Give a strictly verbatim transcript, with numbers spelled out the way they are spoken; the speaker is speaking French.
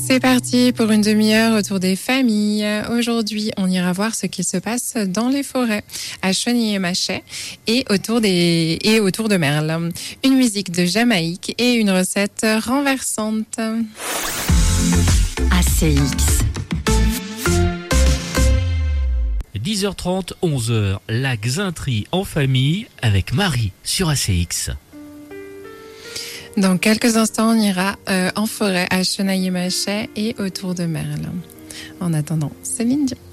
C'est parti pour une demi-heure autour des familles. Aujourd'hui, on ira voir ce qui se passe dans les forêts, à Chenier-Machet et autour des et autour de Merle. Une musique de Jamaïque et une recette renversante. A C X. dix heures trente, onze heures, la Xintrie en famille avec Marie sur A C X. Dans quelques instants, on ira euh, en forêt à Chenier-Machet et autour de Merle. En attendant, Céline Dion.